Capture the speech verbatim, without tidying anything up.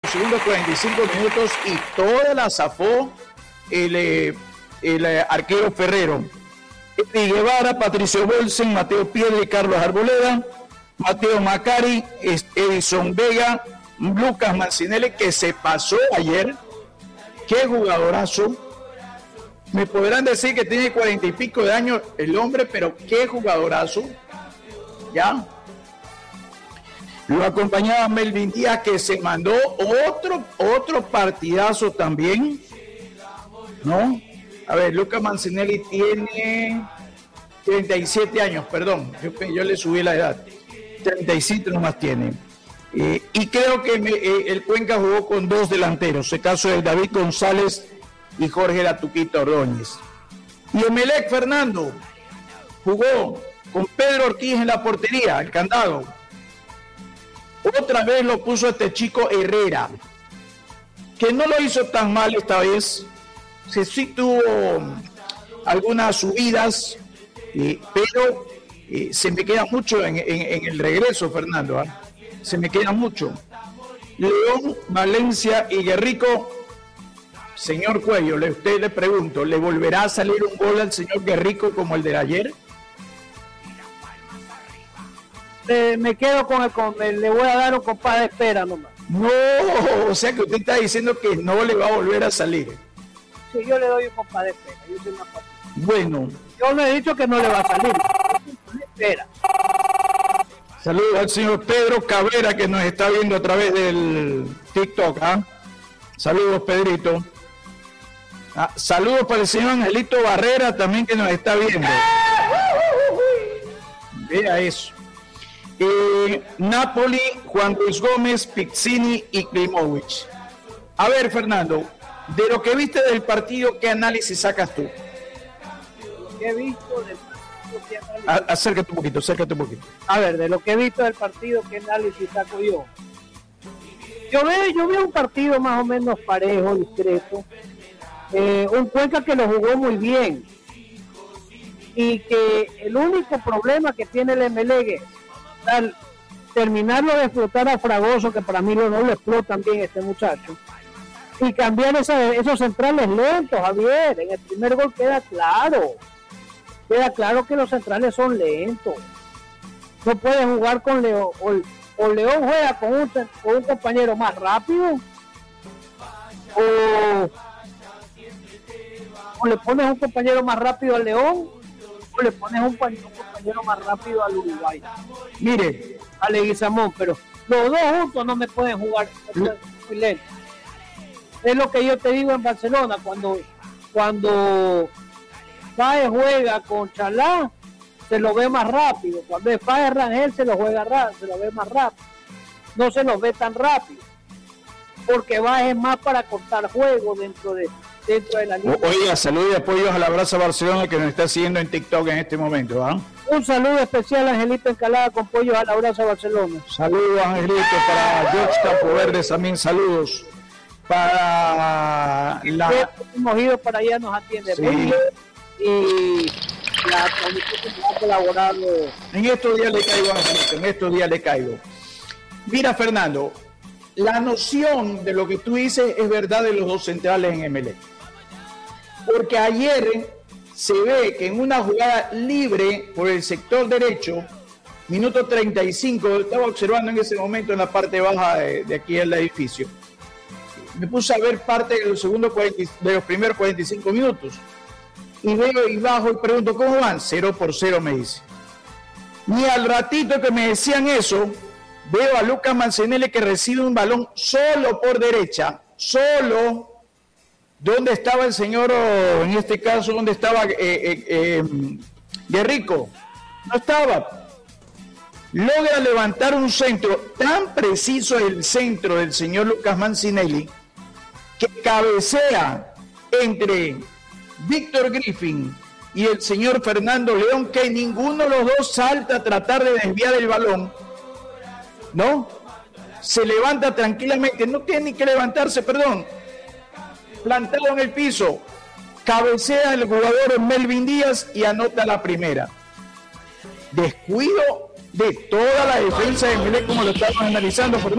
los segundos cuarenta y cinco minutos y toda la zafó el, el, el arquero Ferrero. Eddie Guevara, Patricio Bolsen, Mateo Piedra y Carlos Arboleda, Mateo Macari, Edison Vega, Lucas Mancinelli, que se pasó ayer. Qué jugadorazo. Me podrán decir que tiene cuarenta y pico de años el hombre, pero qué jugadorazo. ¿Ya? Lo acompañaba Melvin Díaz, que se mandó otro, otro partidazo también, ¿no? A ver, Lucas Mancinelli tiene treinta y siete años, perdón, yo, yo le subí la edad, treinta y siete nomás tiene. Eh, y creo que me, eh, el Cuenca jugó con dos delanteros, el caso de David González y Jorge Latuquito Ordóñez. Y Emelec, Fernando, jugó con Pedro Ortiz en la portería, el candado. Otra vez lo puso este chico Herrera, que no lo hizo tan mal esta vez. Sí, sí tuvo algunas subidas, eh, pero eh, se me queda mucho en, en, en el regreso, Fernando. ¿eh? Se me queda mucho. León, Valencia y Guerrico. Señor Cuello, le, usted le pregunto, ¿le volverá a salir un gol al señor Guerrico como el de ayer? Eh, me quedo con el, con el, le voy a dar un compás de espera nomás. No, o sea que usted está diciendo que no le va a volver a salir. Sí, yo le doy un compás de espera. Yo soy más fácil. Bueno. Yo no he dicho que no le va a salir. Espera. Saludos al señor Pedro Cabrera, que nos está viendo a través del TikTok. ¿ah? Saludos, Pedrito. Ah, saludos para el señor Angelito Barrera, también, que nos está viendo. Vea eso. Eh, Napoli, Juan Luis Gómez, Pizzini y Klimovic. A ver, Fernando, de lo que viste del partido, ¿qué análisis sacas tú? Lo que he visto del partido, ¿qué análisis? A, acércate un poquito, acércate un poquito. A ver, de lo que he visto del partido, ¿qué análisis saco yo? Yo veo, yo veo un partido más o menos parejo, discreto. Eh, un Cuenca que lo jugó muy bien. Y que el único problema que tiene el Emelec es al terminarlo de explotar a Fragoso, que para mí no lo explotan bien este muchacho, y cambiar esa, esos centrales lentos, Javier. En el primer gol queda claro, queda claro que los centrales son lentos. No puede jugar con León, o, o León juega con un, con un compañero más rápido, o, o le pones un compañero más rápido al León, o le pones un, un compañero más rápido al Uruguay. Mire, a Leguizamón, pero los dos juntos no me pueden jugar muy lento. Es lo que yo te digo en Barcelona, cuando cuando Faes juega con Chalá, se lo ve más rápido. Cuando es Faes Rangel, se lo juega rápido, se lo ve más rápido. No se lo ve tan rápido, porque Faes es más para cortar juego dentro de dentro de la liga. Oiga, saludos y apoyos a la Brasa Barcelona, que nos está siguiendo en TikTok en este momento. ¿ah? Un saludo especial a Angelito Encalada, con pollos a la Brasa Barcelona. Saludos, Angelito, para George Campoverdes también, saludos. Para la... Hemos ido para allá, nos atiende sí. muy bien. Y la comisión que ha colaborado. En estos días le caigo, Angelito, en estos días le caigo. Mira, Fernando, la noción de lo que tú dices es verdad de los dos centrales en Emelec. Porque ayer se ve que en una jugada libre por el sector derecho, minuto treinta y cinco, estaba observando en ese momento en la parte baja de, de aquí del edificio. Me puse a ver parte de los, segundos cuarenta, de los primeros cuarenta y cinco minutos. Y veo y bajo y pregunto, ¿cómo van? Cero por cero, me dice. Ni al ratito que me decían eso, veo a Lucas Mancinelli que recibe un balón solo por derecha, solo. ¿Dónde estaba el señor, en este caso, dónde estaba eh, eh, eh, Guerrico? No estaba. Logra levantar un centro, tan preciso el centro del señor Lucas Mancinelli, que cabecea entre Víctor Griffin y el señor Fernando León, que ninguno de los dos salta a tratar de desviar el balón, ¿no? Se levanta tranquilamente, no tiene ni que levantarse, perdón, plantado en el piso, cabecea el jugador Melvin Díaz y anota la primera. Descuido de toda la defensa de Emelec, como lo estamos analizando, Fernando.